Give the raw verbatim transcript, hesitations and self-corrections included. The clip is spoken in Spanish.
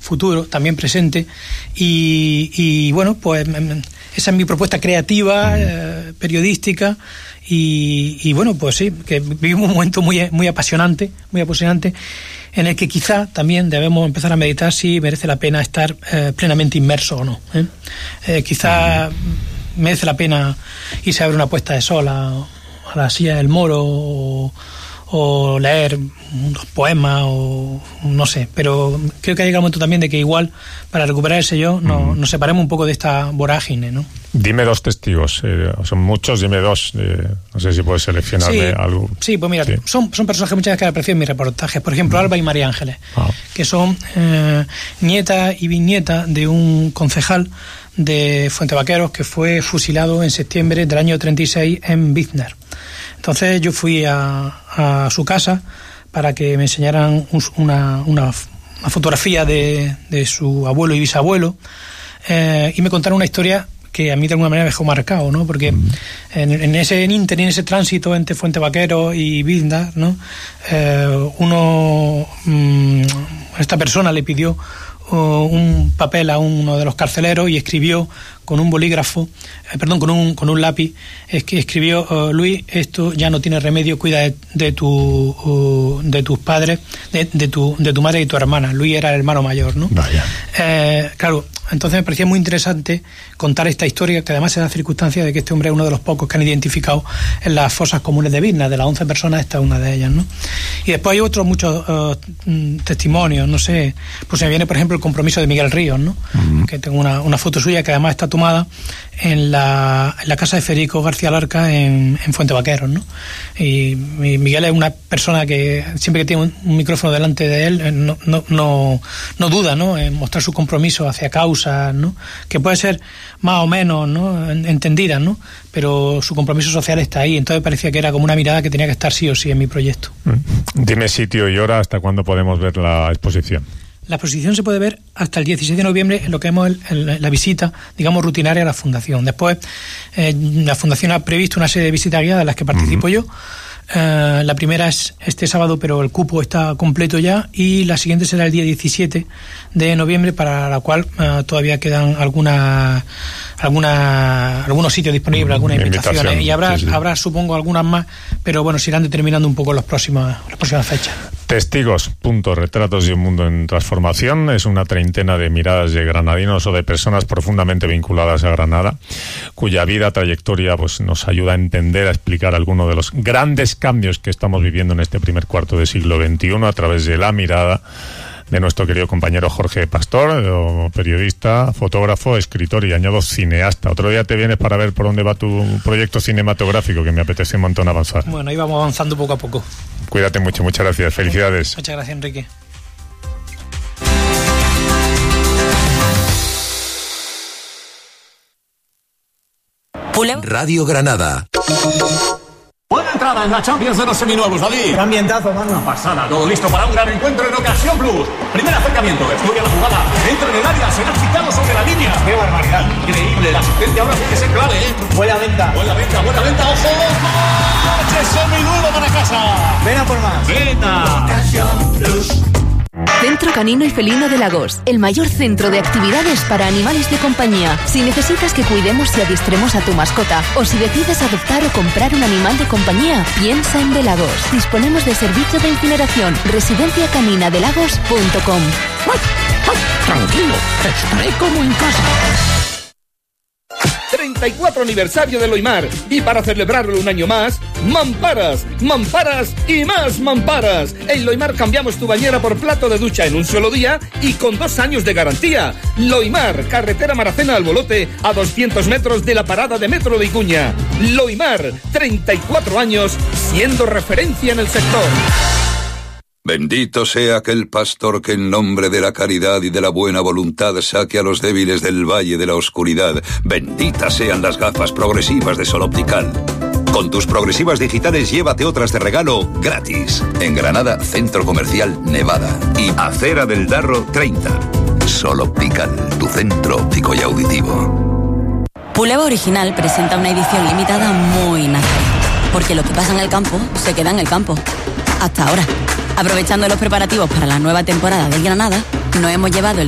futuro, también presente, y, y bueno, pues esa es mi propuesta creativa, eh, periodística, y, y bueno, pues sí, que vivimos un momento muy, muy apasionante, muy apasionante, en el que quizá también debemos empezar a meditar si merece la pena estar eh, plenamente inmerso o no. ¿eh? Eh, quizá merece la pena irse a ver una puesta de sol a, a la silla del Moro, o, o leer unos poemas, o no sé, pero creo que ha llegado el momento también de que igual, para recuperar ese yo, no, nos separemos un poco de esta vorágine, ¿no? Dime dos testigos, eh, son muchos, dime dos, eh, no sé si puedes seleccionarme sí, algo. Sí, pues mira, sí. Son, son personajes muchas veces que aparecen en mis reportajes, por ejemplo, mm. Alba y María Ángeles, ah. que son eh, nieta y bisnieta de un concejal de Fuentevaqueros que fue fusilado en septiembre del año treinta y seis en Bizner. Entonces yo fui a, a su casa para que me enseñaran un, una, una, una fotografía de, de su abuelo y bisabuelo, eh, y me contaron una historia que a mí de alguna manera me dejó marcado, ¿no? Porque en, en ese en inter, en ese tránsito entre Fuentevaqueros y Biznar, ¿no? Eh, uno, mmm, esta persona le pidió uh, un papel a uno de los carceleros y escribió con un bolígrafo, eh, perdón, con un con un lápiz, es que escribió uh, Luis, esto ya no tiene remedio, cuida de, de tu uh, de tus padres, de, de tu de tu madre y tu hermana. Luis era el hermano mayor, ¿no? Vaya. Eh, claro, entonces me parecía muy interesante contar esta historia, que además se da circunstancia de que este hombre es uno de los pocos que han identificado en las fosas comunes de Biznar. De las once personas, esta es una de ellas, ¿no? Y después hay otros muchos uh, testimonios, no sé, pues se me viene por ejemplo el compromiso de Miguel Ríos, ¿no? Uh-huh. Que tengo una, una foto suya que además está tomada en la, en la casa de Federico García Lorca en, en Fuentevaqueros, ¿no? Y, y Miguel es una persona que siempre que tiene un, un micrófono delante de él no, no, no, no duda, ¿no? En mostrar su compromiso hacia causas, ¿no? Que puede ser más o menos, ¿no? Entendida, ¿no? Pero su compromiso social está ahí. Entonces parecía que era como una mirada que tenía que estar sí o sí en mi proyecto. Dime sitio y hora, ¿hasta cuándo podemos ver la exposición? La exposición se puede ver hasta el dieciséis de noviembre, en lo que hemos el, el, la visita, digamos, rutinaria a la Fundación. Después, eh, la Fundación ha previsto una serie de visitas guiadas en las que participo uh-huh. yo. Uh, la primera es este sábado, pero el cupo está completo ya, y la siguiente será el día diecisiete de noviembre, para la cual uh, todavía quedan algunas alguna, algunos sitios disponibles, algunas invitaciones, Invitación. y habrá, sí, sí. habrá supongo algunas más, pero bueno, se irán determinando un poco las próximas, las próximas fechas. Testigos, punto, retratos de un mundo en transformación, es una treintena de miradas de granadinos o de personas profundamente vinculadas a Granada, cuya vida, trayectoria, pues nos ayuda a entender, a explicar algunos de los grandes cambios que estamos viviendo en este primer cuarto del siglo veintiuno a través de la mirada de nuestro querido compañero Jorge Pastor, periodista, fotógrafo, escritor y añado cineasta. Otro día te vienes para ver por dónde va tu proyecto cinematográfico, que me apetece un montón avanzar. Bueno, ahí vamos avanzando poco a poco. Cuídate mucho, muchas gracias, felicidades. Muchas gracias, Enrique. Radio Granada. Buena entrada en la Champions de los seminuevos, David. Qué ambientazo, mano. Una pasada, todo listo para un gran encuentro en Ocasión Plus. Primer acercamiento, estudia la jugada, entra en el área, será citado sobre la línea. ¡Qué barbaridad! Increíble, la asistencia ahora tiene que ser clave, ¿eh? Buena venta. Buena venta, buena venta, ojo, ojo. ¡Coche seminuevo para casa! Ven a por más. Venta. Ocasión Plus. Centro Canino y Felino de Lagos, el mayor centro de actividades para animales de compañía. Si necesitas que cuidemos y adiestremos a tu mascota, o si decides adoptar o comprar un animal de compañía, piensa en De Lagos. Disponemos de servicio de incineración. residencia canina de lagos punto com. Tranquilo, estaré como en casa. treinta y cuatro aniversario de Loimar, y para celebrarlo un año más, mamparas, mamparas y más mamparas. En Loimar cambiamos tu bañera por plato de ducha en un solo día y con dos años de garantía. Loimar, carretera Maracena al Bolote, a doscientos metros de la parada de metro de Icuña. Loimar, treinta y cuatro años siendo referencia en el sector. Bendito sea aquel pastor que en nombre de la caridad y de la buena voluntad saque a los débiles del valle de la oscuridad. Benditas sean las gafas progresivas de Sol Optical. Con tus progresivas digitales llévate otras de regalo gratis. En Granada, Centro Comercial Nevada. Y Acera del Darro treinta. Sol Optical, tu centro óptico y auditivo. Puleva Original presenta una edición limitada muy nazi. Porque lo que pasa en el campo, se queda en el campo. Hasta ahora. Aprovechando los preparativos para la nueva temporada del Granada, nos hemos llevado el